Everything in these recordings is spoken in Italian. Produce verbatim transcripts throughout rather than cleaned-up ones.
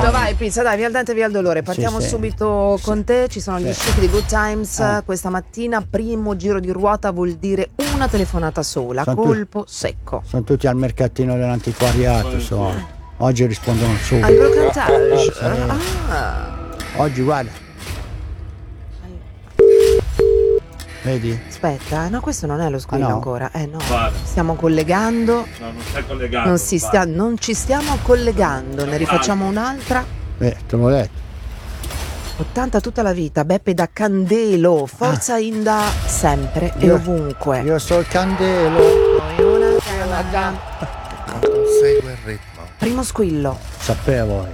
subito, vai pizza, dai, via il dente, via il dolore. Partiamo Sì, sì. subito con te. Ci sono gli Sì. chic di Good Times Eh. questa mattina. Primo giro di ruota vuol dire una telefonata sola, Sono tu- colpo secco. Sono tutti al mercatino dell'antiquariato, sono. Oggi rispondono subito. Al brocantage. Sì. Ah. Oggi guarda. Vedi? Aspetta, no, questo non è lo squillo Ah, no? ancora. Eh no, Guarda. stiamo collegando. No, non stai collegato. Non, si stia, non ci stiamo collegando, ne rifacciamo un'altra. Eh, te l'ho detto. ottanta tutta la vita, Beppe da Candelo, forza Inda sempre e Io- ovunque. Io so il candelo. Poi una chiamata. Segue il ritmo. Primo squillo. Sapevo.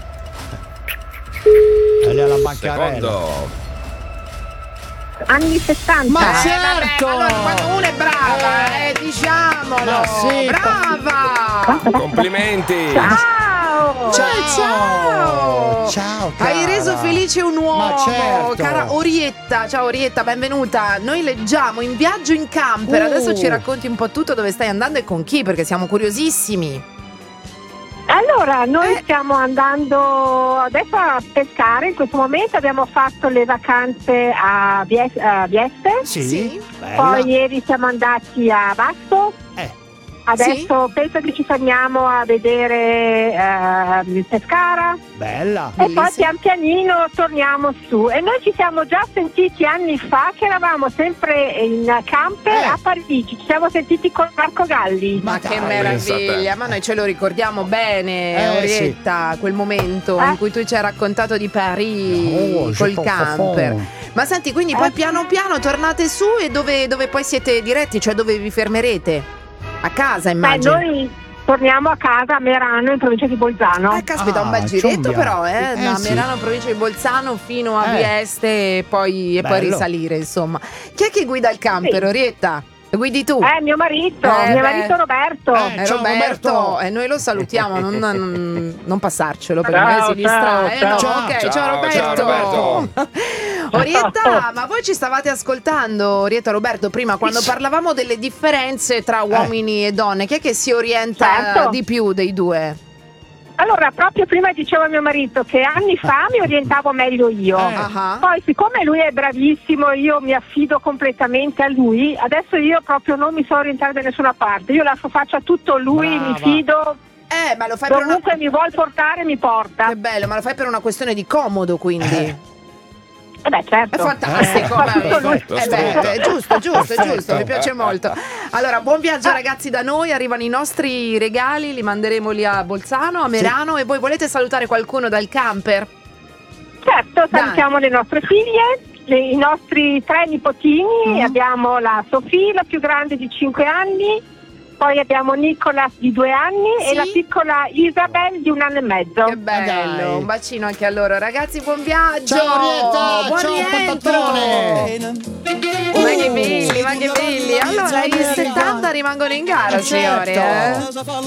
E lì alla bancarella. Secondo. Anni sessanta. Ma Eh, certo! vabbè, allora quando uno è brava, eh, diciamolo. Ma sì, brava! Complimenti. Ciao! Ciao, ciao! Ciao, cara. Hai reso felice un uomo, Ma certo. cara Orietta. Ciao Orietta, benvenuta. Noi leggiamo In viaggio in camper. Uh. Adesso ci racconti un po' tutto, dove stai andando e con chi, perché siamo curiosissimi. Allora, noi Eh. stiamo andando adesso a pescare. In questo momento abbiamo fatto le vacanze a Vies- a Vieste. Sì? Bella. Poi ieri siamo andati a Vasto. Eh. Adesso penso che ci fermiamo a vedere eh, il Pescara. Bella. E poi Bellissimo. pian pianino torniamo su. E noi ci siamo già sentiti anni fa che eravamo sempre in camper Eh. a Parigi. Ci siamo sentiti con Marco Galli. Ma Ma che dai, meraviglia, pensa te. ma noi ce lo ricordiamo bene, Eh, Orietta, quel momento Eh. in cui tu ci hai raccontato di Parigi Oh, col je peux camper. fond. Ma senti, quindi poi Eh. piano piano tornate su e dove, dove poi siete diretti, cioè dove vi fermerete? A casa, Beh, immagino. noi torniamo a casa a Merano, in provincia di Bolzano. Eh, caspita, Ah, un bel giretto ciumbia. però, eh, Eh, da sì. Merano, provincia di Bolzano, fino a Eh. Vieste e poi, e poi Bello. risalire, insomma. Chi è che guida il camper, Sì. Orietta? Guidi tu? Eh, mio marito, Eh, mio beh. marito Roberto. Eh. Eh, Ciao, Roberto, Roberto. e noi lo salutiamo, non, non- non passarcelo perché Ciao, magari si ciao, distrae. ciao. No, Ciao. ok, ciao, Ciao, Roberto. ciao, Roberto. Orietta, ma voi ci stavate ascoltando, Orietta, Roberto, prima quando parlavamo delle differenze tra uomini e donne, chi è che si orienta Certo. di più dei due? Allora, proprio prima dicevo a mio marito che anni fa mi orientavo meglio io. Eh. Ah. Poi, siccome lui è bravissimo, io mi affido completamente a lui. Adesso io proprio non mi so orientare da nessuna parte. Io lascio faccia tutto lui, Brava. mi fido. Eh, ma lo fai per una... Dovunque mi vuol portare, mi porta. Che bello, ma lo fai per una questione di comodo, quindi. Eh beh, certo. È fantastico, Eh, ma- perfetto, eh beh, sfrutta. è giusto, giusto, è Perfetto. giusto, mi piace molto. Allora, buon viaggio ragazzi da noi, arrivano i nostri regali, li manderemo lì a Bolzano, a Merano e voi volete salutare qualcuno dal camper? Certo, Dai. salutiamo le nostre figlie, le- i nostri tre nipotini. Mm. Abbiamo la Sofì, la più grande di cinque anni. Poi abbiamo Nicolas di due anni Sì. e la piccola Isabel di un anno e mezzo. Che bello, dai. un bacino anche a loro ragazzi, buon viaggio! Ciao, Orietta, buon ciao, rientro! patatone. Ma che belli, ma che belli! Allora, i settanta rimangono in gara, Eh, signori, certo. eh?